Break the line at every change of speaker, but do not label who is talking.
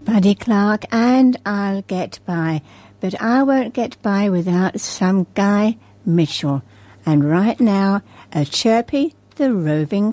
Buddy Clark, and I'll get by. But I won't get by without some Guy Mitchell. And right now, a Chirpy the Roving